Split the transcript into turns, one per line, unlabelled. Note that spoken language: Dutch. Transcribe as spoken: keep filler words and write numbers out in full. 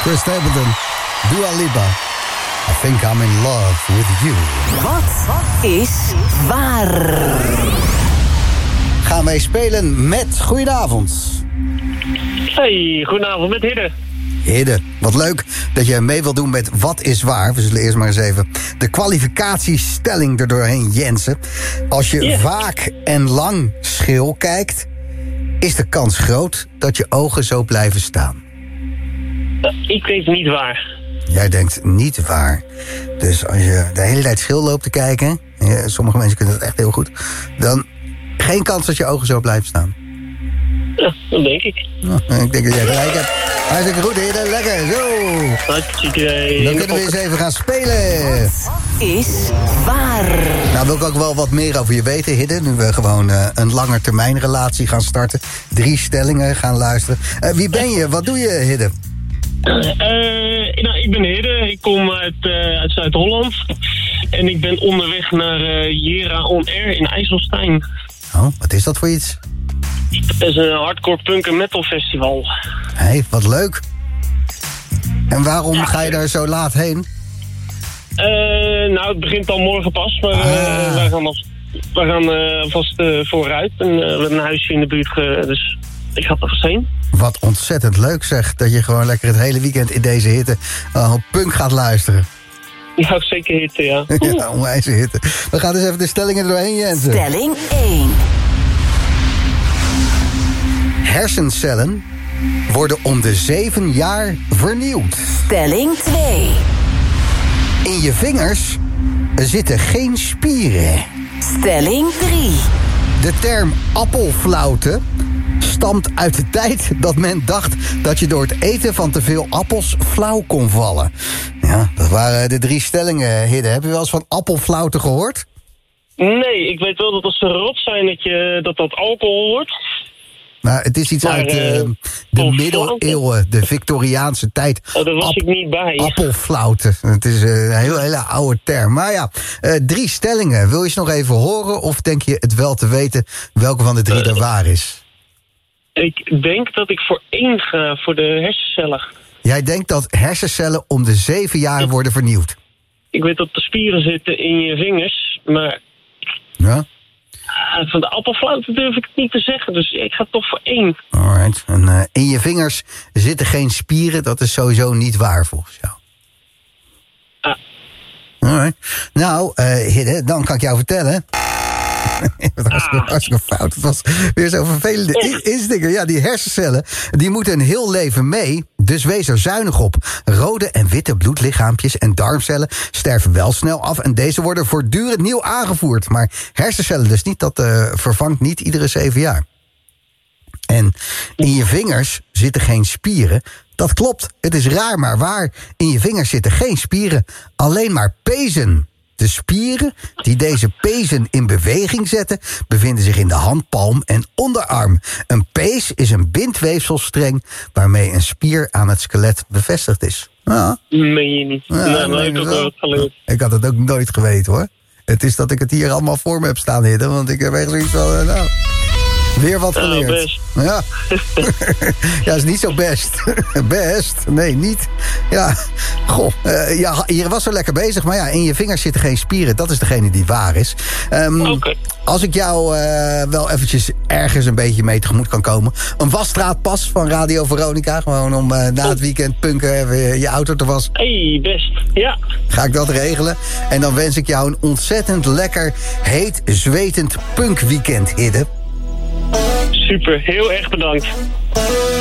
Chris Stapleton, Dua Lipa. I think I'm in love with you.
Wat is waar?
Gaan wij spelen met... Goedenavond.
Hey, goedenavond met Hidde.
Hidde, wat leuk dat je mee wilt doen met Wat is waar. We zullen eerst maar eens even de kwalificatiestelling er doorheen jensen. Als je yeah. vaak en lang schil kijkt, is de kans groot dat je ogen zo blijven staan.
Uh, ik weet niet waar.
Jij denkt niet waar. Dus als je de hele tijd schil loopt te kijken, ja, sommige mensen kunnen dat echt heel goed, dan geen kans dat je ogen zo blijven staan.
Ja, dat denk ik.
Nou, ik denk dat jij gelijk hebt. Hartstikke goed, Hidde. Lekker, zo.
Hartstikke.
Dan kunnen we eens even gaan spelen.
Is waar.
Nou, wil ik ook wel wat meer over je weten, Hidde. Nu we gewoon uh, een langetermijnrelatie gaan starten. Drie stellingen gaan luisteren. Uh, wie ben je? Wat doe je, Hidde?
Uh, nou, ik ben Hidde. Ik kom uit, uh, uit Zuid-Holland. En ik ben onderweg naar uh, Jera On Air in IJsselstein.
Oh, wat is dat voor iets?
Het is een hardcore punk en metal festival.
Hé, hey, wat leuk. En waarom ja, ga je daar zo laat heen?
Uh, nou, het begint al morgen pas. Maar ah. uh, wij gaan, als, wij gaan uh, vast uh, vooruit. En uh, we hebben een huisje in de buurt, uh, dus ik ga er vast heen.
Wat ontzettend leuk zeg, dat je gewoon lekker het hele weekend in deze hitte uh, op punk gaat luisteren.
Ja, zeker hitte, ja.
Ja, onwijze hitte. We gaan dus even de stellingen er doorheen, Jensen.
Stelling één.
Hersencellen worden om de zeven jaar vernieuwd.
Stelling twee.
In je vingers zitten geen spieren.
Stelling drie.
De term appelflauten stamt uit de tijd dat men dacht dat je door het eten van te veel appels flauw kon vallen. Ja, dat waren de drie stellingen, Hidde. Heb je wel eens van appelflauten gehoord?
Nee, ik weet wel dat als ze rot zijn dat je, dat, dat alcohol wordt.
Nou, het is iets maar, uit uh, de middeleeuwen, de Victoriaanse tijd.
Oh, daar was App- ik niet bij.
Appelflauten. Het is een heel, hele oude term. Maar ja, uh, drie stellingen. Wil je ze nog even horen of denk je het wel te weten welke van de drie uh, er waar is?
Ik denk dat ik voor één ga, voor de hersencellen.
Jij denkt dat hersencellen om de zeven jaar ja. worden vernieuwd?
Ik weet dat de spieren zitten in je vingers, maar...
Ja?
Van de appelflauten durf ik het niet te zeggen, dus ik ga toch voor één.
Alright. En uh, in je vingers zitten geen spieren, dat is sowieso niet waar volgens jou.
Ah.
Alright. Nou, uh, Hidde, dan kan ik jou vertellen. Dat was ah. hartstikke fout. Het was weer zo'n vervelende instikker. Ja, die hersencellen, die moeten een heel leven mee. Dus wees er zuinig op. Rode en witte bloedlichaampjes en darmcellen sterven wel snel af. En deze worden voortdurend nieuw aangevoerd. Maar hersencellen dus niet, dat uh, vervangt niet iedere zeven jaar. En in je vingers zitten geen spieren. Dat klopt, het is raar maar waar. In je vingers zitten geen spieren, alleen maar pezen. De spieren die deze pezen in beweging zetten bevinden zich in de handpalm en onderarm. Een pees is een bindweefselstreng waarmee een spier aan het skelet bevestigd is. Ja.
Meen je niet. Ja, nee, maar ik, het geleerd.
Ik had het ook nooit geweten hoor. Het is dat ik het hier allemaal voor me heb staan, Hidde, want ik heb echt zoiets van, nou... Weer wat geleerd.
Uh, best.
Ja. Ja, is niet zo best. Best? Nee, niet. Ja, goh. Uh, ja, je was zo lekker bezig, maar ja, in je vingers zitten geen spieren. Dat is degene die waar is. Um,
okay.
Als ik jou uh, wel eventjes ergens een beetje mee tegemoet kan komen. Een wasstraatpas van Radio Veronica. Gewoon om uh, na het weekend punken even je auto te wassen.
Hey, best. Ja.
Ga ik dat regelen. En dan wens ik jou een ontzettend lekker, heet, zwetend punkweekend, Hidde.
Super, heel erg bedankt.